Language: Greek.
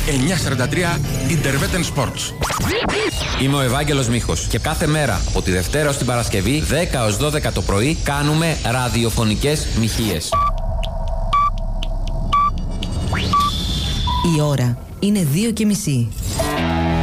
943 Interveten Sports. Είμαι ο Ευάγγελος Μίχος και κάθε μέρα από τη Δευτέρα ως την Παρασκευή 10 ως 12 το πρωί κάνουμε ραδιοφωνικές μοιχείες. Η ώρα είναι 2:30.